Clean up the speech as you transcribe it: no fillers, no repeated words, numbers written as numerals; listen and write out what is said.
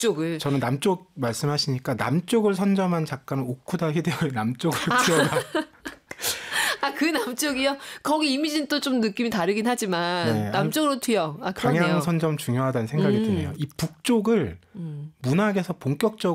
북쪽을. 저는 남쪽 말씀하시니까 남쪽을 선점한 작가는 오쿠다 히데요의 남쪽을 튀어가. 아, 그 남쪽이요? 거기 이미지는 또 좀 느낌이 다르긴 하지만 네, 남쪽으로 튀어. 아, 그러네요. 방향 선점 중요하다는 생각이 드네요. 이 북쪽을 문학에서 본격적으로